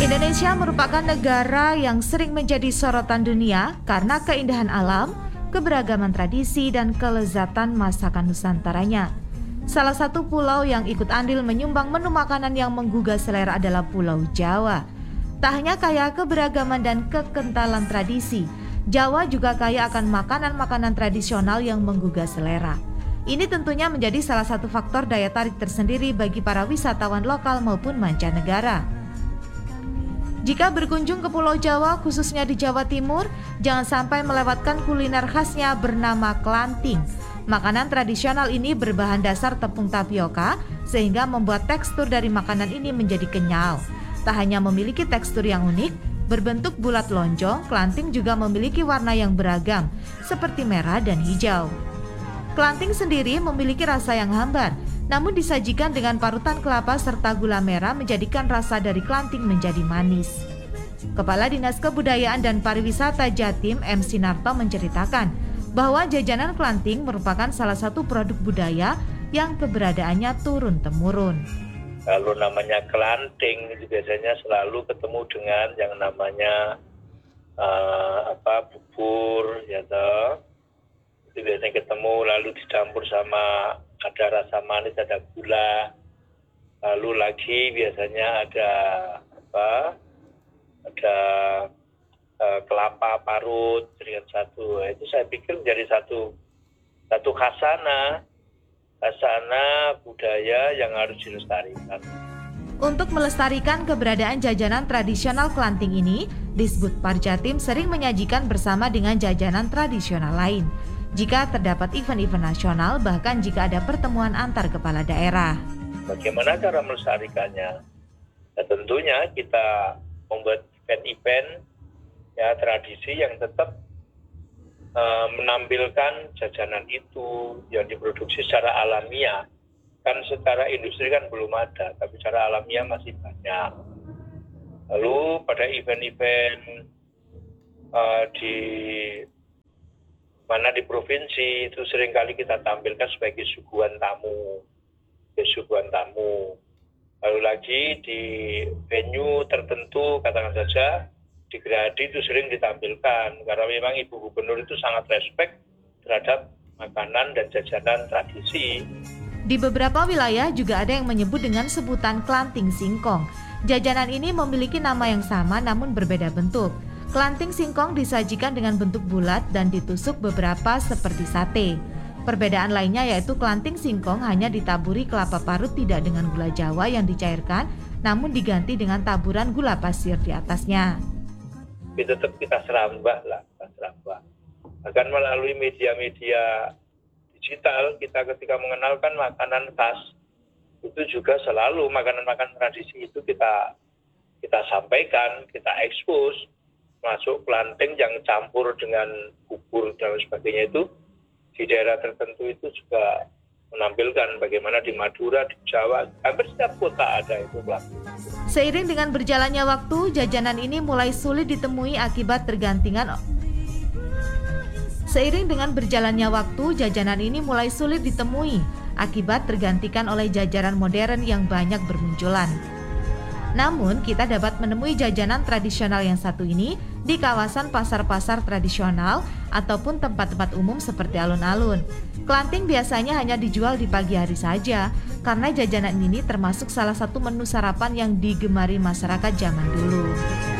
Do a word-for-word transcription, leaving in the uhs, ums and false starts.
Indonesia merupakan negara yang sering menjadi sorotan dunia karena keindahan alam, keberagaman tradisi, dan kelezatan masakan Nusantaranya. Salah satu pulau yang ikut andil menyumbang menu makanan yang menggugah selera adalah Pulau Jawa. Tak hanya kaya keberagaman dan kekentalan tradisi, Jawa juga kaya akan makanan-makanan tradisional yang menggugah selera. Ini tentunya menjadi salah satu faktor daya tarik tersendiri bagi para wisatawan lokal maupun mancanegara. Jika berkunjung ke Pulau Jawa, khususnya di Jawa Timur, jangan sampai melewatkan kuliner khasnya bernama klanting. Makanan tradisional ini berbahan dasar tepung tapioka, sehingga membuat tekstur dari makanan ini menjadi kenyal. Tak hanya memiliki tekstur yang unik, berbentuk bulat lonjong, klanting juga memiliki warna yang beragam, seperti merah dan hijau. Klanting sendiri memiliki rasa yang hambar, namun disajikan dengan parutan kelapa serta gula merah menjadikan rasa dari klanting menjadi manis. Kepala Dinas Kebudayaan dan Pariwisata Jatim M. Sinarto menceritakan bahwa jajanan klanting merupakan salah satu produk budaya yang keberadaannya turun-temurun. Kalau namanya klanting itu biasanya selalu ketemu dengan yang namanya uh, apa bubur, ya toh. Itu biasanya ketemu lalu dicampur sama ada rasa manis, ada gula, lalu lagi biasanya ada apa? Ada uh, kelapa parut dengan satu. Itu saya pikir menjadi satu satu khasana, khasana budaya yang harus dilestarikan. Untuk melestarikan keberadaan jajanan tradisional klanting ini, Disbudpar Jatim sering menyajikan bersama dengan jajanan tradisional lain. Jika terdapat event-event nasional, bahkan jika ada pertemuan antar kepala daerah. Bagaimana cara melestarikannya? Ya, tentunya kita membuat event-event ya tradisi yang tetap uh, menampilkan jajanan itu yang diproduksi secara alamiah. Kan secara industri kan belum ada, tapi secara alamiah masih banyak. Lalu pada event-event uh, di mana di provinsi itu seringkali kita tampilkan sebagai suguhan tamu, ya, suguhan tamu. Lalu lagi di venue tertentu, katakan saja di Gerhadi itu sering ditampilkan karena memang Ibu Gubernur itu sangat respect terhadap makanan dan jajanan tradisi. Di beberapa wilayah juga ada yang menyebut dengan sebutan klanting singkong. Jajanan ini memiliki nama yang sama namun berbeda bentuk. Klanting singkong disajikan dengan bentuk bulat dan ditusuk beberapa seperti sate. Perbedaan lainnya yaitu klanting singkong hanya ditaburi kelapa parut tidak dengan gula Jawa yang dicairkan, namun diganti dengan taburan gula pasir di atasnya. Tetap kita serambah lah, kita serambah. Akan melalui media-media digital, kita ketika mengenalkan makanan khas, itu juga selalu makanan-makanan tradisi itu kita kita sampaikan, kita ekspos. Masuk klanting yang campur dengan bubur dan sebagainya itu di daerah tertentu itu juga menampilkan bagaimana di Madura, di Jawa, hampir setiap kota ada itu klanting. Seiring dengan berjalannya waktu, jajanan ini mulai sulit ditemui akibat tergantingan Seiring dengan berjalannya waktu, jajanan ini mulai sulit ditemui akibat tergantikan oleh jajanan modern yang banyak bermunculan. Namun, kita dapat menemui jajanan tradisional yang satu ini di kawasan pasar-pasar tradisional ataupun tempat-tempat umum seperti alun-alun. Klanting biasanya hanya dijual di pagi hari saja, karena jajanan ini termasuk salah satu menu sarapan yang digemari masyarakat zaman dulu.